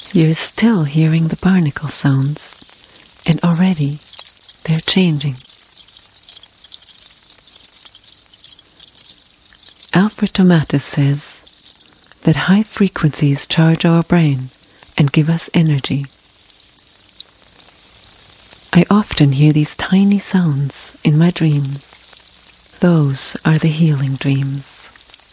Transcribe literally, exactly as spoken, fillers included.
You're still hearing the barnacle sounds, and already they're changing. Alfred Tomatis says that high frequencies charge our brain and give us energy. I often hear these tiny sounds in my dreams. Those are the healing dreams.